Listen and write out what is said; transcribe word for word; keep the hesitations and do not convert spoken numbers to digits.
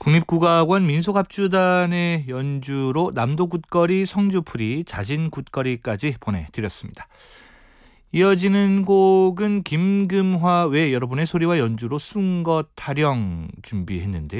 국립국악원 민속합주단의 연주로 남도굿거리, 성주풀이, 자진굿거리까지 보내드렸습니다. 이어지는 곡은 김금화 외 여러분의 소리와 연주로 쏜것 타령 준비했는데요.